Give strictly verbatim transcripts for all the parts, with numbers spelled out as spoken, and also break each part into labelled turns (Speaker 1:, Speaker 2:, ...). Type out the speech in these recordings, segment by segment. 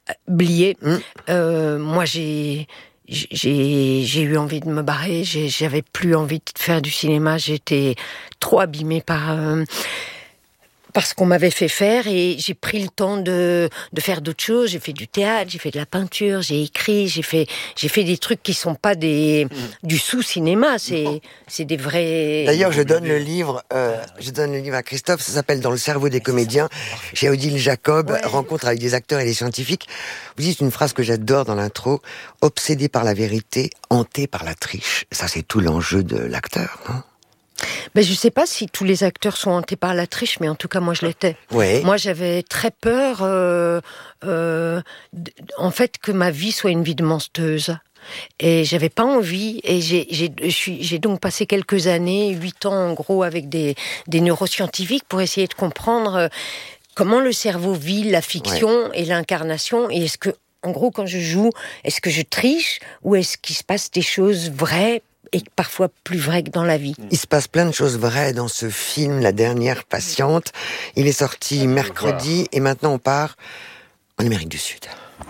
Speaker 1: Blier. Mmh. Euh, moi, j'ai, j'ai, j'ai eu envie de me barrer. J'ai, j'avais plus envie de faire du cinéma. J'étais trop abîmée par... Euh, parce qu'on m'avait fait faire et j'ai pris le temps de, de faire d'autres choses. J'ai fait du théâtre, j'ai fait de la peinture, j'ai écrit, j'ai fait, j'ai fait des trucs qui sont pas des, du sous-cinéma, c'est, c'est des vrais...
Speaker 2: D'ailleurs, je donne le livre, euh, je donne le livre à Christophe, ça s'appelle Dans le cerveau des comédiens, chez Odile Jacob, ouais. Rencontre avec des acteurs et des scientifiques. Vous dites une phrase que j'adore dans l'intro, obsédé par la vérité, hanté par la triche. Ça, c'est tout l'enjeu de l'acteur, non ?
Speaker 1: Ben, je sais pas si tous les acteurs sont hantés par la triche, mais en tout cas, moi, je l'étais.
Speaker 2: Ouais.
Speaker 1: Moi, j'avais très peur, euh, euh, d- en fait, que ma vie soit une vie de menteuse. Et j'avais pas envie, et j'ai, j'ai, je suis, j'ai donc passé quelques années, huit ans en gros, avec des, des neuroscientifiques pour essayer de comprendre euh, comment le cerveau vit la fiction ouais. et l'incarnation, et est-ce que, en gros, quand je joue, est-ce que je triche, ou est-ce qu'il se passe des choses vraies et parfois plus vrai que dans la vie.
Speaker 2: Il se passe plein de choses vraies dans ce film, La Dernière Patiente. Il est sorti mercredi et maintenant on part en Amérique du Sud.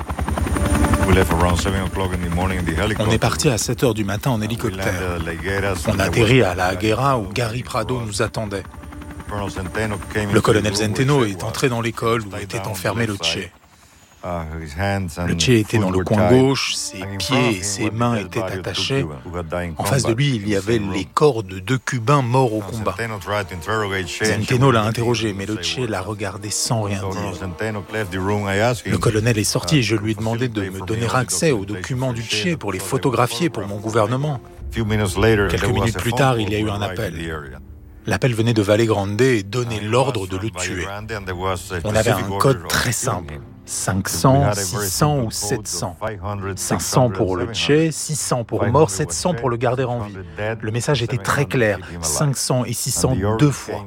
Speaker 3: On est parti à sept heures du matin en hélicoptère. On atterrit à La Higuera où Gary Prado nous attendait. Le colonel Zenteno est entré dans l'école où était enfermé le Che. Le Che était dans le coin gauche, ses pieds et ses mains étaient attachés. En face de lui, il y avait les corps de deux Cubains morts au combat. Zenteno l'a interrogé, mais le Che l'a regardé sans rien dire. Le colonel est sorti et je lui ai demandé de me donner accès aux documents du Che pour les photographier pour mon gouvernement. Quelques minutes plus tard, il y a eu un appel. L'appel venait de Valle Grande et donnait l'ordre de le tuer. On avait un code très simple. cinq cents, six cents ou sept cents. cinq cents pour le Che, six cents pour mort, sept cents pour le garder en vie. Le message était très clair, cinq cents et six cents deux fois.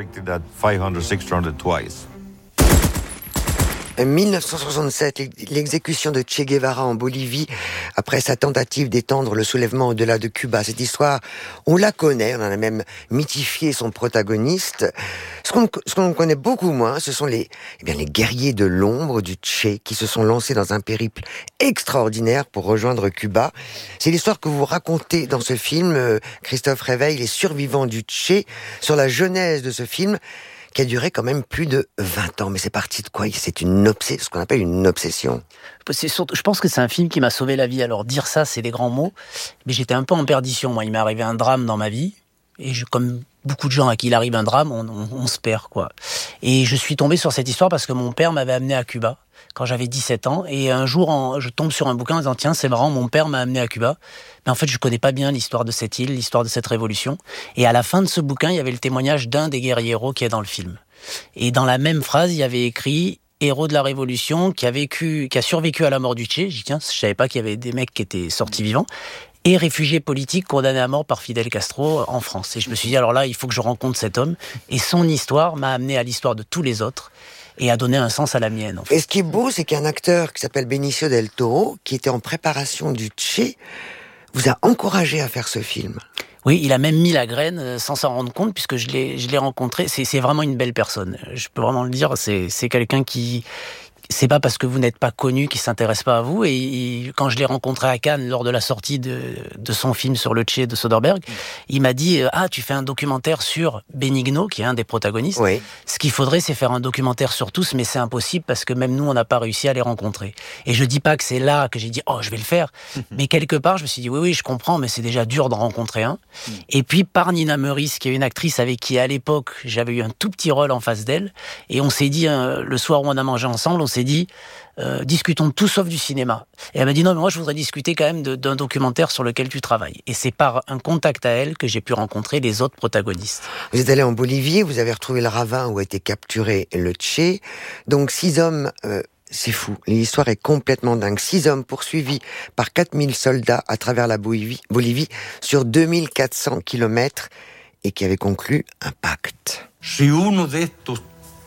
Speaker 2: dix-neuf cent soixante-sept, l'exécution de Che Guevara en Bolivie après sa tentative d'étendre le soulèvement au-delà de Cuba. Cette histoire, on la connaît, on en a même mythifié son protagoniste. Ce qu'on, ce qu'on connaît beaucoup moins, ce sont les, eh bien, les guerriers de l'ombre du Che qui se sont lancés dans un périple extraordinaire pour rejoindre Cuba. C'est l'histoire que vous racontez dans ce film, Christophe Réveil, les survivants du Che, sur la genèse de ce film, qui a duré quand même plus de vingt ans. Mais c'est parti de quoi ? C'est une obsession, ce qu'on appelle une obsession.
Speaker 4: C'est surtout, je pense que c'est un film qui m'a sauvé la vie. Alors dire ça, c'est des grands mots, mais j'étais un peu en perdition. Moi, il m'est arrivé un drame dans ma vie, et je, comme beaucoup de gens à qui il arrive un drame, on, on, on se perd, quoi. Et je suis tombé sur cette histoire parce que mon père m'avait amené à Cuba quand j'avais dix-sept ans, et un jour, en, je tombe sur un bouquin en disant « Tiens, c'est marrant, mon père m'a amené à Cuba ». Mais en fait, je connais pas bien l'histoire de cette île, l'histoire de cette révolution. Et à la fin de ce bouquin, il y avait le témoignage d'un des guerrieros qui est dans le film. Et dans la même phrase, il y avait écrit « Héros de la Révolution qui a vécu, qui a survécu à la mort du Che ». J'ai dit « Tiens, je savais pas qu'il y avait des mecs qui étaient sortis vivants ». Et réfugié politique condamné à mort par Fidel Castro en France. Et je me suis dit, alors là, il faut que je rencontre cet homme. Et son histoire m'a amené à l'histoire de tous les autres et a donné un sens à la mienne. En fait.
Speaker 2: Et ce qui est beau, c'est qu'un acteur qui s'appelle Benicio del Toro, qui était en préparation du Che, vous a encouragé à faire ce film.
Speaker 4: Oui, il a même mis la graine sans s'en rendre compte, puisque je l'ai, je l'ai rencontré. C'est, c'est vraiment une belle personne. Je peux vraiment le dire. C'est, c'est quelqu'un qui... C'est pas parce que vous n'êtes pas connu qu'il s'intéresse pas à vous. Et, et quand je l'ai rencontré à Cannes lors de la sortie de, de son film sur le Che de Soderbergh, mmh. il m'a dit « Ah, tu fais un documentaire sur Benigno, qui est un des protagonistes. Oui. Ce qu'il faudrait, c'est faire un documentaire sur tous, mais c'est impossible parce que même nous, on n'a pas réussi à les rencontrer. » Et je dis pas que c'est là que j'ai dit « Oh, je vais le faire. Mmh. » Mais quelque part, je me suis dit « Oui, oui, je comprends, mais c'est déjà dur d'en rencontrer un. Mmh. » Et puis, par Nina Meurice, qui est une actrice avec qui, à l'époque, j'avais eu un tout petit rôle en face d'elle, et on s'est dit, euh, le soir où on a mangé ensemble, on s'est dit euh, discutons de tout sauf du cinéma. Et elle m'a dit non, mais moi je voudrais discuter quand même de, d'un documentaire sur lequel tu travailles. Et c'est par un contact à elle que j'ai pu rencontrer les autres protagonistes.
Speaker 2: Vous êtes allé en Bolivie, vous avez retrouvé le ravin où a été capturé le Che. Donc six hommes, euh, c'est fou, l'histoire est complètement dingue. Six hommes poursuivis par quatre mille soldats à travers la Bolivie, Bolivie sur deux mille quatre cents kilomètres et qui avaient conclu un pacte.
Speaker 5: Si uno de estos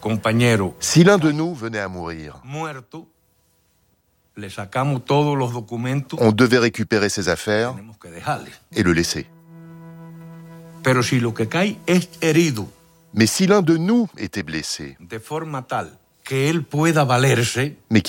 Speaker 6: Si l'un de nous venait à mourir, on devait récupérer ses affaires et le laisser. Mais si l'un de nous était blessé, mais